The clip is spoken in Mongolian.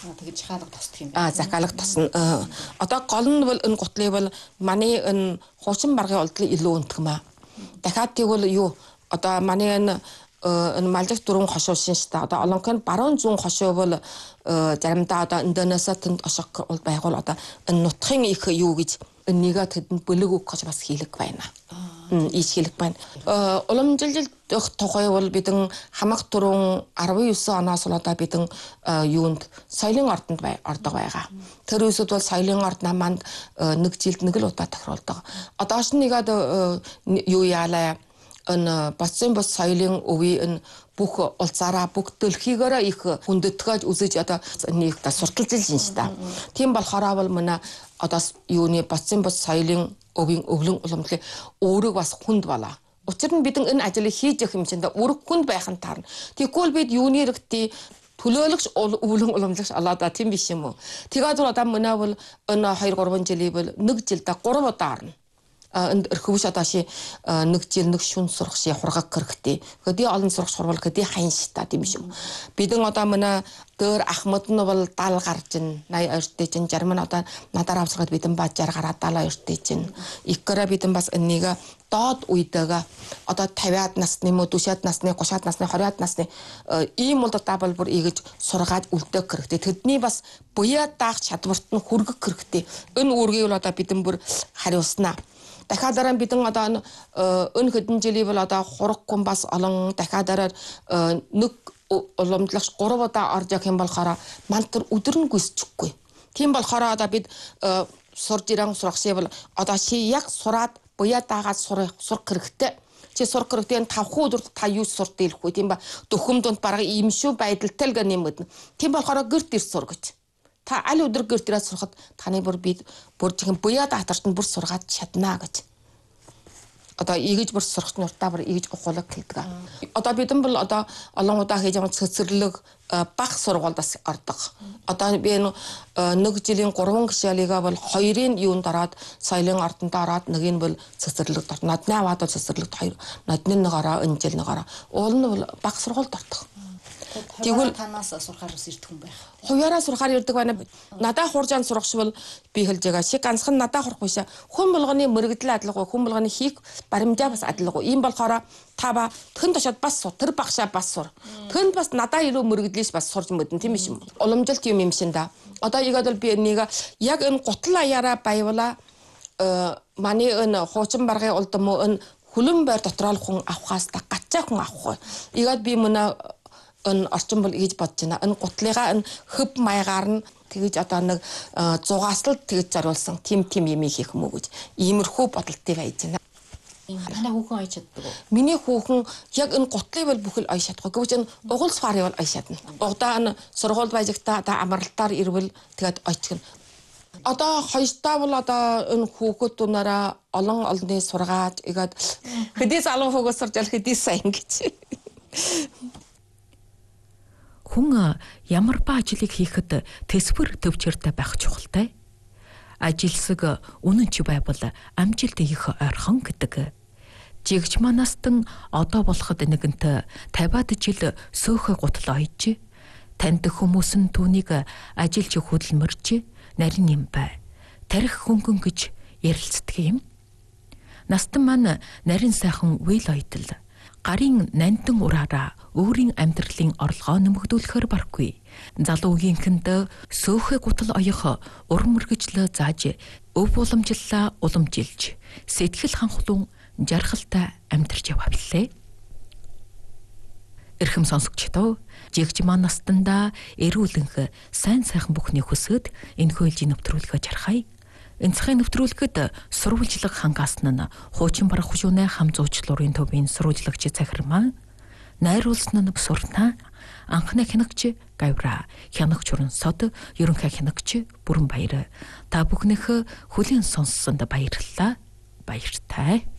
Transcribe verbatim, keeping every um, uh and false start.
тэгж захиалга тосдох юм байна. Аа захиалга тосно. Одоо гол нь бол энэ гутлыг бол манай энэ хуучин баргын олдлыг илүү унтгамаа. Дахиад тэгвэл юу одоо манай энэ энэ малжиг дөрвөн хошуу шинжтэй одоо олонхын баруун зүүн хошуу бол заримдаа одоо Индонезиа тэнд ошиг бол байгуул одоо энэ нутгийн их юу гэж нэгээд тэдэнд бөлөг өгөх гэж бас хийлэг байна. Ич хийлэг байна. Уламжилт тухай бол бидэн хамаг дөрвөн арван девять оноос л одоо бидэн юунд соёлын ордонд бай ордог байгаа. Тэр үсэд бол соёлын орд наманд нэг жилд нэг л удаа тохиролдог. Одоош нэгээд юу яалаа энэ бацын бос соёлын өвийн бүх улсаараа бүх дэлхийгээрээ их хүндэтгэж үзэж одоо нэг та сурталчилж байна шүү дээ. Тийм болохоор бол манай одоо юуны бацын бос соёлын өвийн өвлөн уламжлал өөрөг бас хүнд болоо. Учир нь бид энэ ажлыг хийж явах юм чинь өрг хүнд байх нь таарна. Тэгвэл бид юуны рэгти төлөөлөгч өвлөн уламжлагч олоо да тийм биш юм уу? Тэгээд одоо манай бол энэ хоёр гурван жилийн бол нэг жилдээ гурав удаа орно. Энд эрхвш одоо ши нэг жил нэг шүн сурах ши хургаг хэрэгтэй. Хөдий олон сурах сурвал хөдий хайн шта тийм биш үү. Бидэн одоо манай дөр Ахмад нь бол дал гарч ин восемьдесят ортой чин жарман одоо надаар авсгаад бидэн ба шестьдесят гараад семьдесят ортой чин. Иккара бидэн бас энийг доод үедэга одоо пятьдесят насны мө forty насны thirty насны twenty насны ийм бол одоо бол бүр ийгэж сургаад үлдээх хэрэгтэй. Тэдний бас буяа даах чадварт нь хүргэх хэрэгтэй. Энэ үүргийг бол одоо бидэн бүр хариулснаа. Дахиад дараа бидэн одоо энэ хэдэн жилийн бол одоо хурггүй бас олон дахиад дараа нэг уламжлагч гурав удаа орж явах юм болохоор мантар өдөр нь гүйсчихгүй. Тийм болохоор одоо бид сурж ирэн сурах шив бол одоо ши яг сураад буяа даагаад сурах сурах хэрэгтэй. Чи сурах хэрэгтэй тавх өдөр та юу сурт хэлэхгүй тийм ба дөхөм дунд бараг ийм шүү байдалтай л гэнэ нэмэдэн. Тийм болохоор гэрт ир сур гэж. Та аль өдөр гэрт ирээд сурахад таны бүр би бүр чихэн буяа даатарт нь бүр сургаад чаднаа гэж. Одоо ийгэж бүр сурахч нуртаа бүр ийгэж ухуулаг хэлдэг. Одоо бидэн бол одоо олон удаа хийж байгаа цэцэрлэг бах сургуульд бас ордог. Одоо би нэг жилийн гурван гишээлигээ бол хоёрын юунд ороод соёлын ордонд ороод нэг нь бол цэцэрлэгт ордог. Нодны аваад цэцэрлэгт хоёр нодны нэг ороо энэ жил нэг ороо. Уул нь бол бах сургуульд ордог. Тэгвэл танаас сурахаар ус ирдэг хүн байх. Хуваараа сурахаар ирдэг байна. Надаа хуржаанд сурахшвал би хэлж байгаа шиг ганцхан надаа хурах биш. Хүн болгоны мөрөгдөл адилгүй, хүн болгоны хийх баримжаа бас адилгүй. Ийм болохоор та ба тхэн тушаад бас сур, тэр багшаа бас сур. Тэнд бас надаа илүү мөрөгдлээс бас сурж мэдэн тийм биш юм. Уламжилт юм юм шин да. Одоо ийгээд бол би энийг яг энэ гутал аяараа баявла манай энэ хуучин баргын улд мө энэ хүлэн байр дотроо хүн авахаас та гачаа хүн авах. Ийгээд би мөнө энэ орчин бол ийж бодож байна. Энэ гутлыгаа энэ хөв маягаар нь тэгж одоо нэг зугаас л тэгж зориулсан тим тим юм хийх юм уу гэж иймэрхүү бодолтой байж байна. Манай хүүхэн ой чаддаг уу? Миний хүүхэн яг энэ гутлыг бол бүхэл ой чадахгүй. Гэвч энэ угуул сфарыг бол ой чадна. Угдаа энэ сургууль баяжигтаа та амралтаар ирвэл тэгээд ойчгно. Одоо хоёртаа бол одоо энэ хүүхэд дунаараа олон олонний сургаад игээд хэдий залуу хүүгөөс сурж ал хэдий сайн гэж. Хүн ямар ба ажлыг хийхэд төсвөр төвчөртэй байх чухалтай. Ажилсаг үнэн чи байвал амжилт их ойрхон гэдэг. Жигч манастан одоо болоход нэгэнт тавиад жил сөөхө гутал ойж танд хүмүүс нь түүнийг ажилч хөдөлмөрч нарийн юм бай. Тарих хөнгөн гэж ярилцдаг юм. Настан маань нарийн сайхан үйл ойдол гарын нандин ураараа өөрийн амьдралын орлогоо нэмэгдүүлэхээр баргүй. Залуу үеийнхэнд сөөхө гутал оёх урам мөргөжлөө зааж өв уламжлалаа уламжилж сэтгэл ханхлуун жаргалтай амьдарч яваа билээ. Эрхэм сонсогчдоо жигч маань настандаа эрүүлэнх сайн сайхан бүхний хүсэд энэ хөөлжийн нэвтрүүлгээ жархая. Энцхийн нэвтрүүлгэд сурвалжлаг хангасан нь хуучин барах хушууны хам зуучлуурын төвийн сурвалжлагч захирмаа найруулсан нь суртаа анхны хянагч гавра хянагч уран сод ерөнхий хянагч бүрэн баяр та бүхнийхээ хүлээн сонссонд баярлалаа баяртай.